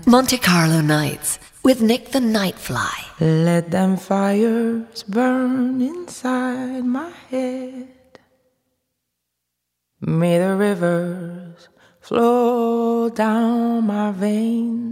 Monte Carlo Nights with Nick the Nightfly. Let them fires burn inside my head. May the rivers flow down my veins.